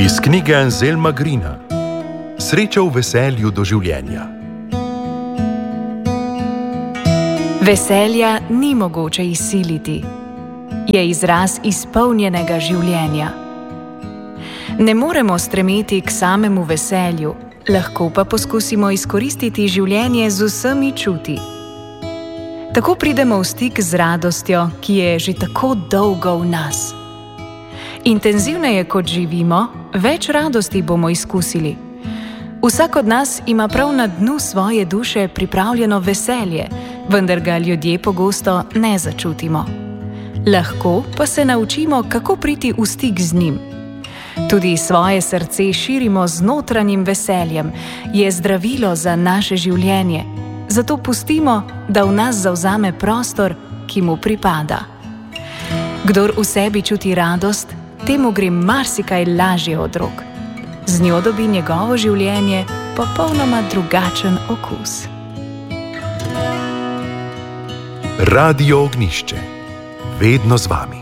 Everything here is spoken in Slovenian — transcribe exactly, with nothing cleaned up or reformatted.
Iz knjige Anselma Greena Sreča v veselju do življenja. Veselja ni mogoče izsiliti. Je izraz izpolnjenega življenja. Ne moremo stremeti k samemu veselju, lahko pa poskusimo izkoristiti življenje z vsemi čuti. Tako pridemo v stik z radostjo, ki je že tako dolgo v nas. Intenzivneje kot živimo, več radosti bomo izkusili. Vsak od nas ima prav na dnu svoje duše pripravljeno veselje, vendar ga ljudje pogosto ne začutimo. Lahko pa se naučimo, kako priti v stik z njim. Tudi svoje srce širimo z notranjim veseljem, je zdravilo za naše življenje. Zato pustimo, da v nas zavzame prostor, ki mu pripada. Kdor v sebi čuti radost, temu gre marsikaj lažje od rok. Z njo dobi njegovo življenje popolnoma drugačen okus. Radio Ognjišče. Vedno z vami.